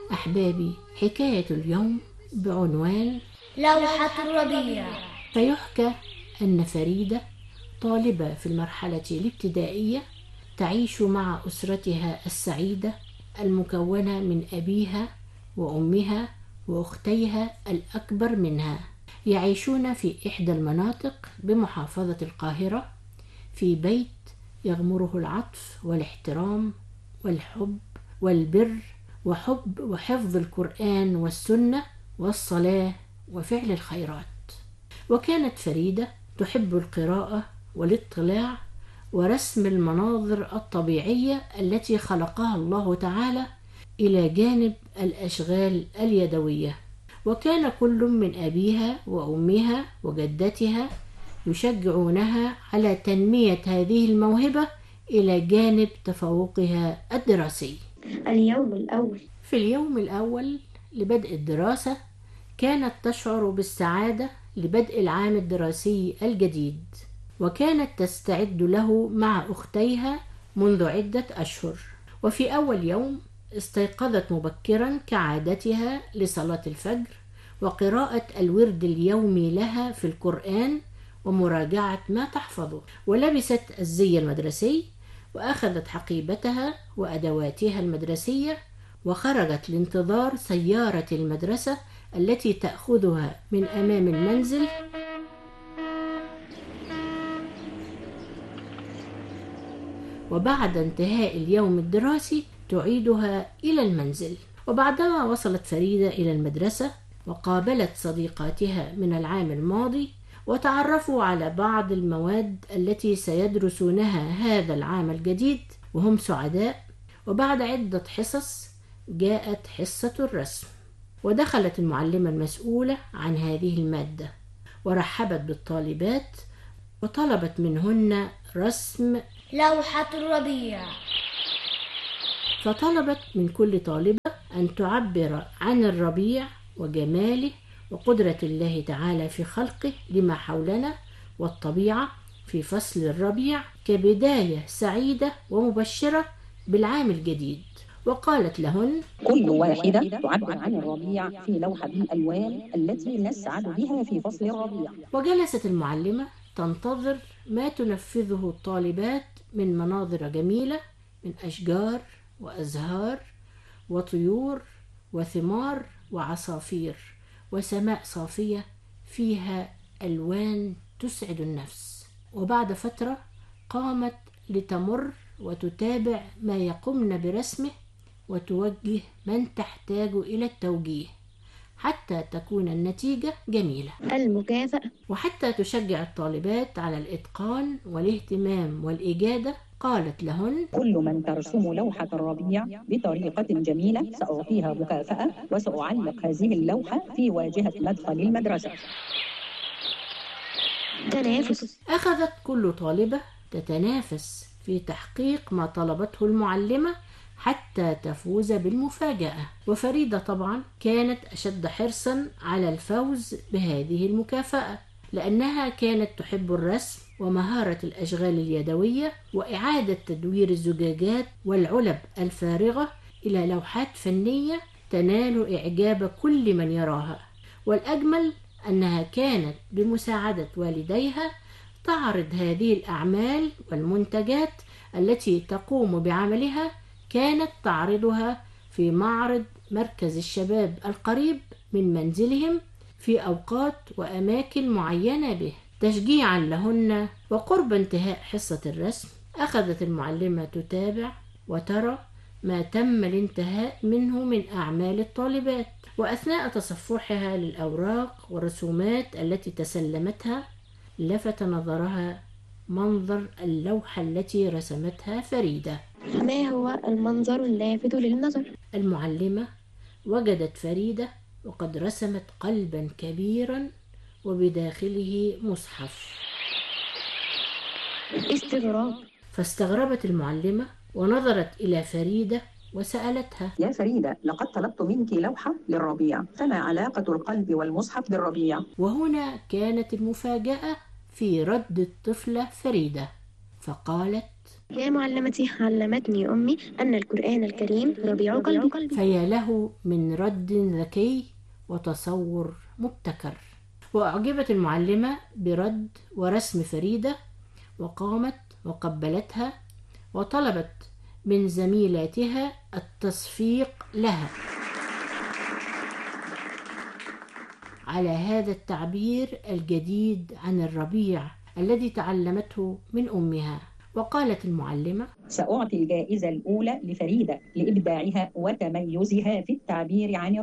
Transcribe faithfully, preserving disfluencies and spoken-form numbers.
أحبابي، حكاية اليوم بعنوان لوحة الربيع. فيحكى أن فريدة طالبة في المرحلة الابتدائية تعيش مع أسرتها السعيدة المكونة من أبيها وأمها وأختيها الأكبر منها، يعيشون في إحدى المناطق بمحافظة القاهرة في بيت يغمره العطف والاحترام والحب والبر وحب وحفظ القرآن والسنة والصلاة وفعل الخيرات. وكانت فريدة تحب القراءة والاطلاع ورسم المناظر الطبيعية التي خلقها الله تعالى إلى جانب الأشغال اليدوية. وكان كل من أبيها وأمها وجدتها يشجعونها على تنمية هذه الموهبة إلى جانب تفوقها الدراسي. اليوم الأول. في اليوم الأول لبدء الدراسة كانت تشعر بالسعادة لبدء العام الدراسي الجديد، وكانت تستعد له مع أختيها منذ عدة أشهر. وفي أول يوم استيقظت مبكرا كعادتها لصلاة الفجر وقراءة الورد اليومي لها في القرآن ومراجعة ما تحفظه، ولبست الزي المدرسي وأخذت حقيبتها وأدواتها المدرسية وخرجت لانتظار سيارة المدرسة التي تأخذها من أمام المنزل. وبعد انتهاء اليوم الدراسي تعيدها إلى المنزل. وبعدما وصلت فريدة إلى المدرسة وقابلت صديقاتها من العام الماضي وتعرفوا على بعض المواد التي سيدرسونها هذا العام الجديد وهم سعداء. وبعد عدة حصص جاءت حصة الرسم، ودخلت المعلمة المسؤولة عن هذه المادة ورحبت بالطالبات وطلبت منهن رسم لوحة الربيع. فطلبت من كل طالبة أن تعبر عن الربيع وجماله وقدرة الله تعالى في خلقه لما حولنا والطبيعة في فصل الربيع كبداية سعيدة ومبشرة بالعام الجديد. وقالت لهن: كل واحدة تعبر عن الربيع في لوحة الألوان التي نسعد بها في فصل الربيع. وجلست المعلمة تنتظر ما تنفذه الطالبات من مناظر جميلة من أشجار وأزهار وطيور وثمار وعصافير وسماء صافية فيها ألوان تسعد النفس. وبعد فترة قامت لتمر وتتابع ما يقومن برسمه وتوجه من تحتاج إلى التوجيه حتى تكون النتيجة جميلة. المكافأة. وحتى تشجع الطالبات على الإتقان والاهتمام والإجادة قالت لهن: كل من ترسم لوحة الربيع بطريقة جميلة سأعطيها مكافأة وسأعلق هذه اللوحة في واجهة مدخل المدرسة. تنافس. أخذت كل طالبة تتنافس في تحقيق ما طلبته المعلمة حتى تفوز بالمفاجأة. وفريدة طبعا كانت أشد حرصا على الفوز بهذه المكافأة لأنها كانت تحب الرسم ومهارة الأشغال اليدوية وإعادة تدوير الزجاجات والعلب الفارغة إلى لوحات فنية تنال إعجاب كل من يراها. والأجمل أنها كانت بمساعدة والديها تعرض هذه الأعمال والمنتجات التي تقوم بعملها، كانت تعرضها في معرض مركز الشباب القريب من منزلهم في أوقات وأماكن معينة به تشجيعا لهن. وقرب انتهاء حصة الرسم أخذت المعلمة تتابع وترى ما تم الانتهاء منه من أعمال الطالبات. وأثناء تصفحها للأوراق والرسومات التي تسلمتها لفت نظرها منظر اللوحة التي رسمتها فريدة. ما هو المنظر اللافت للنظر؟ المعلمة وجدت فريدة وقد رسمت قلبا كبيرا وبداخله مصحف. استغراب. فاستغربت المعلمة ونظرت إلى فريدة وسألتها: يا فريدة، لقد طلبت منك لوحة للربيع، فما علاقة القلب والمصحف بالربيع؟ وهنا كانت المفاجأة في رد الطفلة فريدة، فقالت: يا معلمتي، علمتني أمي أن القرآن الكريم ربيع قلبي. فيا له من رد ذكي وتصور مبتكر. وأعجبت المعلمة برد ورسم فريدة، وقامت وقبلتها وطلبت من زميلاتها التصفيق لها على هذا التعبير الجديد عن الربيع الذي تعلمته من أمها. وقالت المعلمة: سأعطي الجائزة الأولى لفريدة لإبداعها وتميزها في التعبير عن